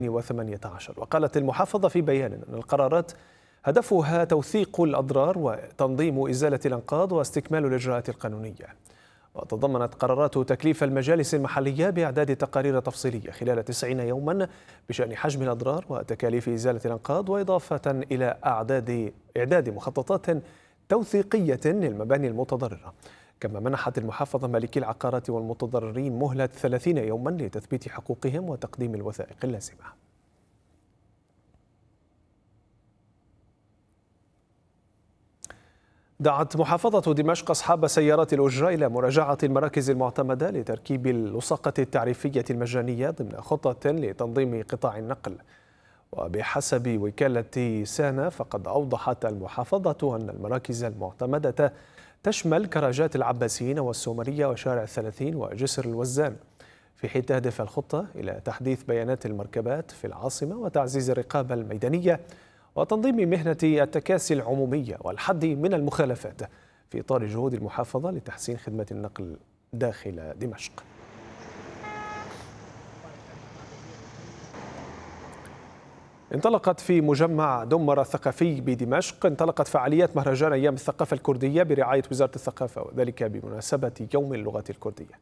2018. وقالت المحافظة في بيان أن القرارات هدفها توثيق الأضرار وتنظيم إزالة الأنقاض واستكمال الإجراءات القانونية. وتضمنت قرارات تكليف المجالس المحلية بإعداد تقارير تفصيلية خلال 90 يوما بشأن حجم الأضرار وتكاليف إزالة الأنقاض، وإضافة إلى إعداد مخططات توثيقية للمباني المتضررة. كما منحت المحافظة مالكي العقارات والمتضررين مهلة 30 يوما لتثبيت حقوقهم وتقديم الوثائق اللازمة. دعت محافظة دمشق أصحاب سيارات الأجرة إلى مراجعة المراكز المعتمدة لتركيب اللصقة التعريفية المجانية ضمن خطة لتنظيم قطاع النقل. وبحسب وكالة سانا فقد أوضحت المحافظة أن المراكز المعتمدة تشمل كراجات العباسيين والسومرية وشارع 30 وجسر الوزان، في حين تهدف الخطة إلى تحديث بيانات المركبات في العاصمة وتعزيز الرقابة الميدانية وتنظيم مهنة التكاسي العمومية والحد من المخالفات في إطار جهود المحافظة لتحسين خدمة النقل داخل دمشق. انطلقت في مجمع دمر الثقافي بدمشق فعاليات مهرجان أيام الثقافة الكردية برعاية وزارة الثقافة، وذلك بمناسبة يوم اللغة الكردية.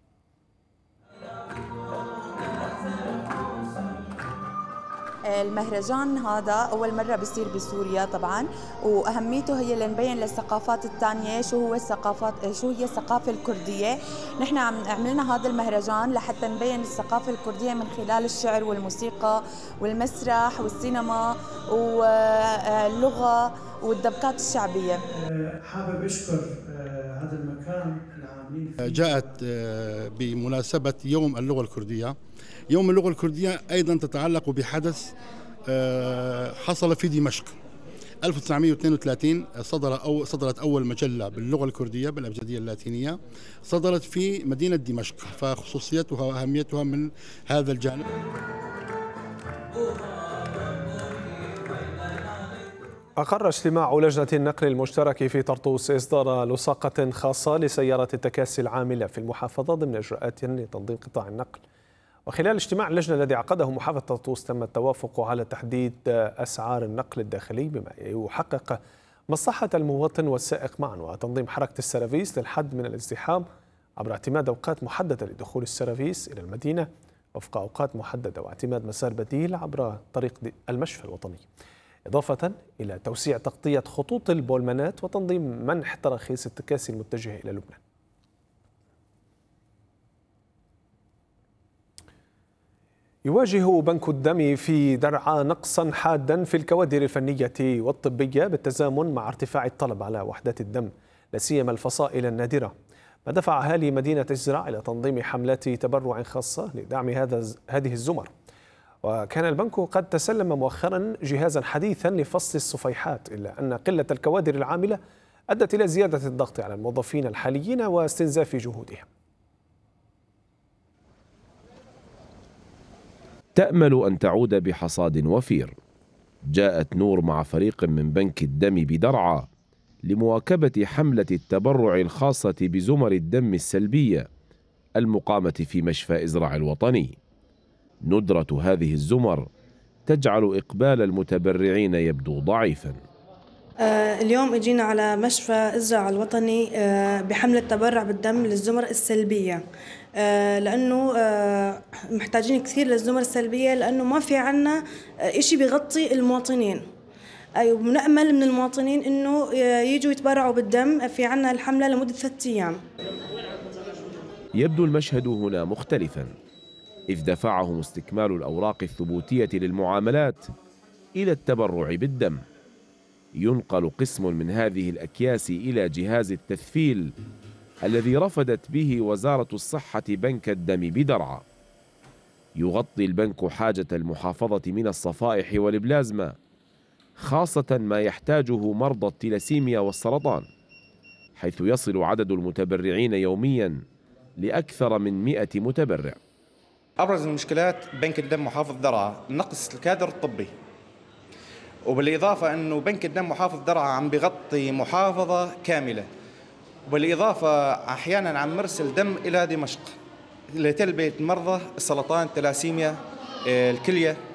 المهرجان هذا أول مرة بيصير بسوريا طبعا، وأهميته هي لنبين للثقافات الثانية شو هي الثقافة الكردية. نحن عملنا هذا المهرجان لحتى نبين الثقافة الكردية من خلال الشعر والموسيقى والمسرح والسينما واللغة والدبكات الشعبية. حابب أشكر هذا المكان العاملين فيه. جاءت بمناسبة يوم اللغة الكردية. يوم اللغة الكردية أيضا تتعلق بحدث حصل في دمشق 1932. صدرت أول مجلة باللغة الكردية بالأبجدية اللاتينية، صدرت في مدينة دمشق، فخصوصيتها وأهميتها من هذا الجانب. أقر اجتماع لجنة النقل المشترك في طرطوس إصدار لصاقة خاصة لسيارة التكاسي العاملة في المحافظة ضمن إجراءات لتنظيم قطاع النقل. وخلال اجتماع اللجنة الذي عقده محافظة طرطوس تم التوافق على تحديد أسعار النقل الداخلي بما يحقق مصلحة المواطن والسائق معا، وتنظيم حركة السيرفيس للحد من الازدحام عبر اعتماد أوقات محددة لدخول السيرفيس إلى المدينة وفق أوقات محددة، واعتماد مسار بديل عبر طريق المشفى الوطني، إضافة إلى توسيع تغطية خطوط البولمانات وتنظيم منح تراخيص التكاسي المتجهة إلى لبنان. يواجه بنك الدم في درعا نقصا حادا في الكوادر الفنية والطبية بالتزامن مع ارتفاع الطلب على وحدات الدم لا سيما الفصائل النادرة، ما دفع أهالي مدينة إزرع إلى تنظيم حملات تبرع خاصة لدعم هذه الزمر. وكان البنك قد تسلم مؤخرا جهازا حديثا لفصل الصفيحات، إلا أن قلة الكوادر العاملة أدت إلى زيادة الضغط على الموظفين الحاليين واستنزاف جهودهم. تأمل أن تعود بحصاد وفير. جاءت نور مع فريق من بنك الدم بدرعا لمواكبة حملة التبرع الخاصة بزمر الدم السلبية المقامة في مشفى إزرع الوطني. ندرة هذه الزمر تجعل إقبال المتبرعين يبدو ضعيفا. اليوم اجينا على مشفى إزرع الوطني بحملة تبرع بالدم للزمر السلبية، لأنه محتاجين كثير للزمر السلبية، لأنه ما في عنا إشي بيغطي المواطنين. ونأمل من المواطنين إنه يجوا يتبرعوا بالدم. في عنا الحملة لمدة 3 أيام. يبدو المشهد هنا مختلفا، إذ دفعهم استكمال الأوراق الثبوتية للمعاملات إلى التبرع بالدم. ينقل قسم من هذه الأكياس إلى جهاز التثفيل الذي رفدت به وزارة الصحة بنك الدم بدرعا. يغطي البنك حاجة المحافظة من الصفائح والبلازما، خاصة ما يحتاجه مرضى التلاسيميا والسرطان، حيث يصل عدد المتبرعين يوميا لأكثر من 100 متبرع. أبرز المشكلات بنك الدم محافظ درعا نقص الكادر الطبي، وبالإضافة أنه بنك الدم محافظ درعا عم بيغطي محافظة كاملة، وبالإضافة أحيانا عم مرسل دم إلى دمشق لتلبية مرضى السرطان، التلاسيميا، الكلية.